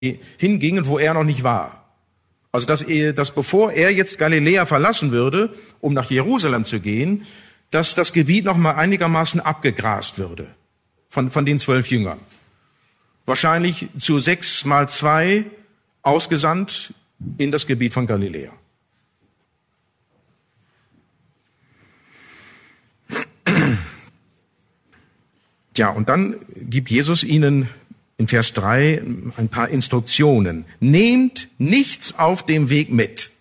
hingingen, wo er noch nicht war. Also dass bevor er jetzt Galiläa verlassen würde, um nach Jerusalem zu gehen, dass das Gebiet noch mal einigermaßen abgegrast würde von den 12 Jüngern. Wahrscheinlich zu 6x2 ausgesandt in das Gebiet von Galiläa. Ja, und dann gibt Jesus ihnen in Vers 3 ein paar Instruktionen. Nehmt nichts auf dem Weg mit.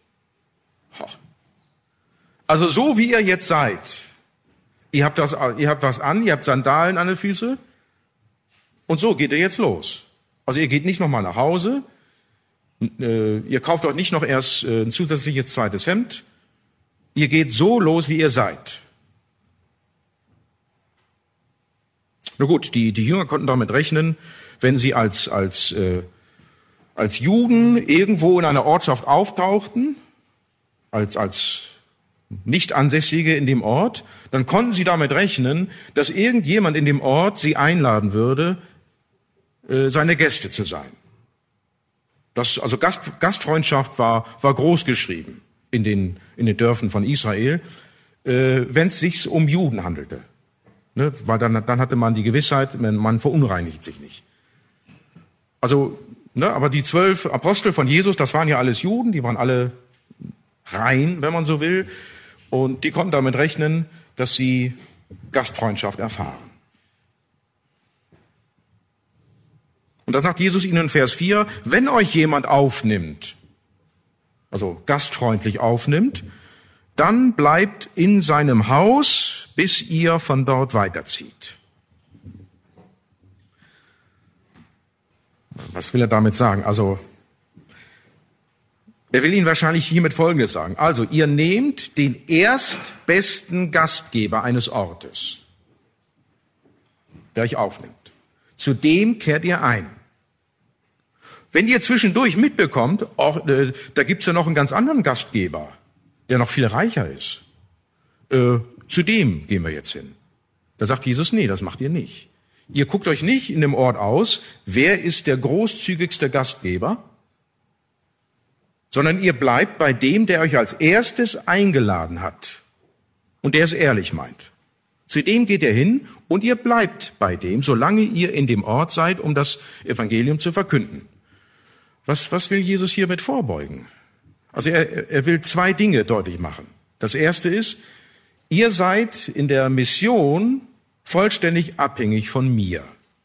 Also so wie ihr jetzt seid. Ihr habt was an, ihr habt Sandalen an den Füßen. Und so geht ihr jetzt los. Also ihr geht nicht nochmal nach Hause. Ihr kauft euch nicht noch erst ein zusätzliches zweites Hemd. Ihr geht so los, wie ihr seid. Na gut, die Jünger konnten damit rechnen, wenn sie als Juden irgendwo in einer Ortschaft auftauchten, als Nicht-Ansässige in dem Ort, dann konnten sie damit rechnen, dass irgendjemand in dem Ort sie einladen würde, seine Gäste zu sein. Also Gastfreundschaft war groß geschrieben in den Dörfern von Israel, wenn es sich um Juden handelte. Ne, weil dann hatte man die Gewissheit, man verunreinigt sich nicht. Also, ne, aber die 12 Apostel von Jesus, das waren ja alles Juden, die waren alle rein, wenn man so will. Und die konnten damit rechnen, dass sie Gastfreundschaft erfahren. Und dann sagt Jesus ihnen in Vers 4, wenn euch jemand aufnimmt, also gastfreundlich aufnimmt, dann bleibt in seinem Haus, bis ihr von dort weiterzieht. Was will er damit sagen? Also, er will Ihnen wahrscheinlich hiermit Folgendes sagen. Also, ihr nehmt den erstbesten Gastgeber eines Ortes, der euch aufnimmt. Zu dem kehrt ihr ein. Wenn ihr zwischendurch mitbekommt, da gibt's ja noch einen ganz anderen Gastgeber, der noch viel reicher ist. Zu dem gehen wir jetzt hin. Da sagt Jesus, nee, das macht ihr nicht. Ihr guckt euch nicht in dem Ort aus, wer ist der großzügigste Gastgeber, sondern ihr bleibt bei dem, der euch als erstes eingeladen hat und der es ehrlich meint. Zu dem geht ihr hin und ihr bleibt bei dem, solange ihr in dem Ort seid, um das Evangelium zu verkünden. Was will Jesus hiermit vorbeugen? Also er will 2 Dinge deutlich machen. Das erste ist, ihr seid in der Mission vollständig abhängig von mir.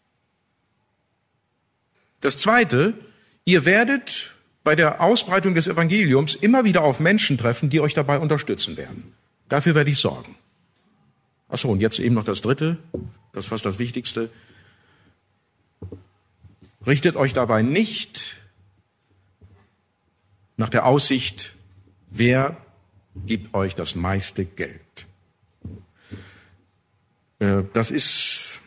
Das zweite, ihr werdet bei der Ausbreitung des Evangeliums immer wieder auf Menschen treffen, die euch dabei unterstützen werden. Dafür werde ich sorgen. Ach so, und jetzt eben noch das dritte, das ist fast das Wichtigste. Richtet euch dabei nicht nach der Aussicht, wer gibt euch das meiste Geld. Das ist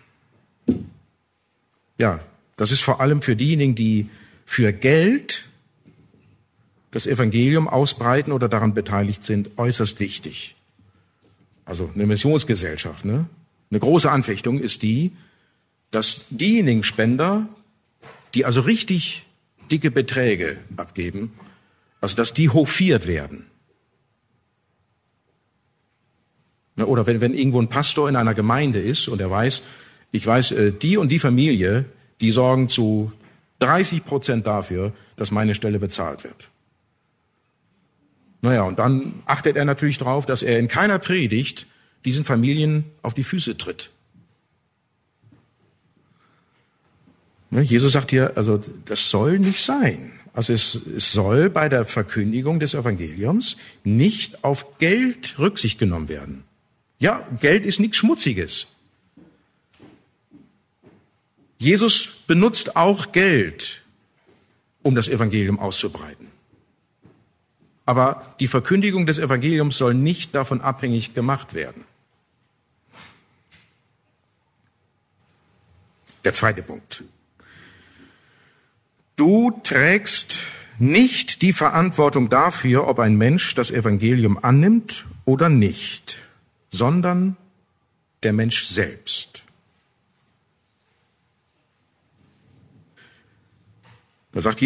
vor allem für diejenigen, die für Geld das Evangelium ausbreiten oder daran beteiligt sind, äußerst wichtig. Also eine Missionsgesellschaft, ne? Eine große Anfechtung ist die, dass diejenigen Spender, die also richtig dicke Beträge abgeben, also dass die hofiert werden. Oder wenn irgendwo ein Pastor in einer Gemeinde ist und er weiß, die und die Familie, die sorgen zu 30% dafür, dass meine Stelle bezahlt wird. Naja, und dann achtet er natürlich darauf, dass er in keiner Predigt diesen Familien auf die Füße tritt. Jesus sagt hier, also das soll nicht sein. Also es soll bei der Verkündigung des Evangeliums nicht auf Geld Rücksicht genommen werden. Ja, Geld ist nichts Schmutziges. Jesus benutzt auch Geld, um das Evangelium auszubreiten. Aber die Verkündigung des Evangeliums soll nicht davon abhängig gemacht werden. Der zweite Punkt. Du trägst nicht die Verantwortung dafür, ob ein Mensch das Evangelium annimmt oder nicht, sondern der Mensch selbst. Da sagt